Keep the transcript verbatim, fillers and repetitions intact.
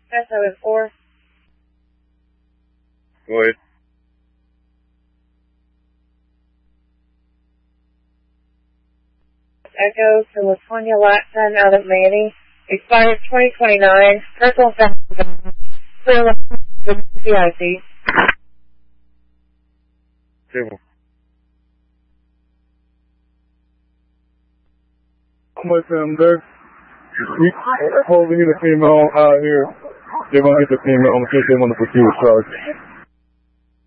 S O N four. Go ahead. Echo to Latonia Latson out of Manny. Expired twenty twenty-nine. Personal found. Clear C I C. Table. My son there. Holding the female out here. They're going to hit the female on the case they want to pursue a charge.